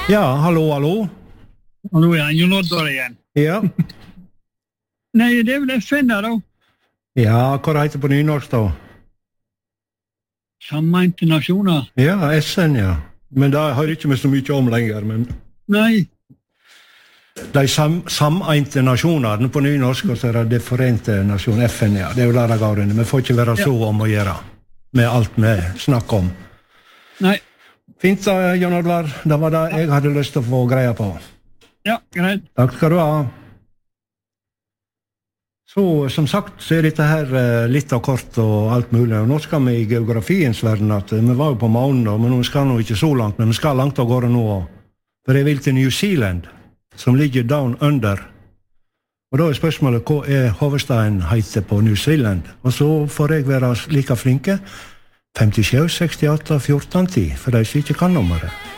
Ja, hallo. Hallo, ja, Jon Oddvar igjen. Ja. Nei, det vel FN da. Ja, hva heter det på nynorsk da? Sammeinte nasjoner. Ja, SN, ja. Men det har ikke vi så mye om lenger, men... Nei. De sameinte nasjonene på nynorsk, og så det de forente nasjoner, FN, ja. Det jo der det går under. Vi får ikke være så om å gjøre med alt vi snakker om. Nei. Fint da, Jon Oddvar. Det var det jeg hadde lyst til å få greie på. Ja, greit. Takk skal du ha. Så, som sagt, så dette her litt av kort og alt mulig. Og nå skal vi i geografiens verden, at vi var jo på månen, men vi skal nå ikke så langt, men vi skal langt av gårde nå. For jeg vil til New Zealand, som ligger down under. Og da spørsmålet, hva hovedstaden heter på New Zealand? Og så får jeg være like flinke. 57, 68, 14, 10, for de som ikke kan nummeret.